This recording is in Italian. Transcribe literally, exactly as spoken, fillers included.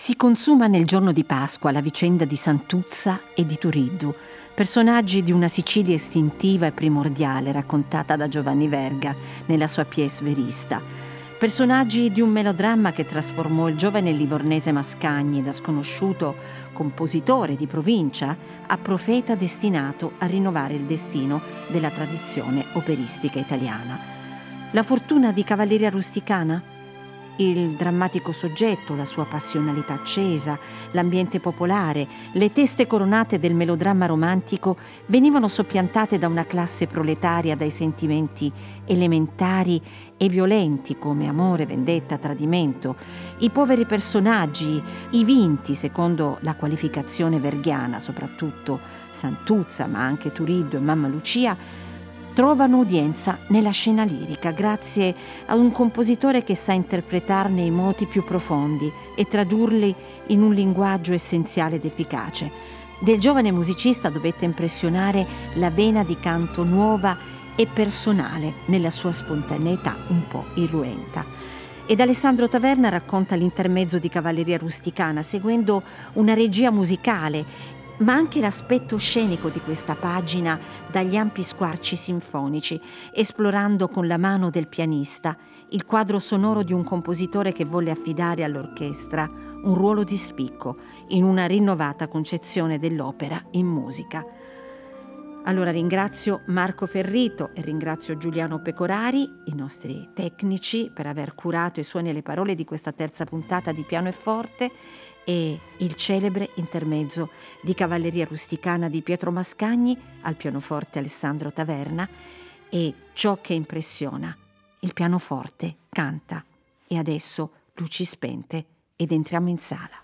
Si consuma nel giorno di Pasqua la vicenda di Santuzza e di Turiddu, personaggi di una Sicilia istintiva e primordiale raccontata da Giovanni Verga nella sua pièce Verista. Personaggi di un melodramma che trasformò il giovane livornese Mascagni da sconosciuto compositore di provincia a profeta destinato a rinnovare il destino della tradizione operistica italiana. La fortuna di Cavalleria Rusticana? Il drammatico soggetto, la sua passionalità accesa, l'ambiente popolare, le teste coronate del melodramma romantico venivano soppiantate da una classe proletaria dai sentimenti elementari e violenti come amore, vendetta, tradimento. I poveri personaggi, i vinti secondo la qualificazione verghiana, soprattutto Santuzza, ma anche Turiddu e Mamma Lucia, trovano udienza nella scena lirica grazie a un compositore che sa interpretarne i moti più profondi e tradurli in un linguaggio essenziale ed efficace. Del giovane musicista dovette impressionare la vena di canto nuova e personale nella sua spontaneità un po' irruenta. Ed Alessandro Taverna racconta l'intermezzo di Cavalleria Rusticana seguendo una regia musicale, ma anche l'aspetto scenico di questa pagina dagli ampi squarci sinfonici, esplorando con la mano del pianista il quadro sonoro di un compositore che volle affidare all'orchestra un ruolo di spicco in una rinnovata concezione dell'opera in musica. Allora ringrazio Marco Ferrito e ringrazio Giuliano Pecorari, i nostri tecnici, per aver curato i suoni e le parole di questa terza puntata di Piano e Forte, e il celebre intermezzo di Cavalleria Rusticana di Pietro Mascagni, al pianoforte Alessandro Taverna, e ciò che impressiona: il pianoforte canta. E adesso luci spente ed entriamo in sala.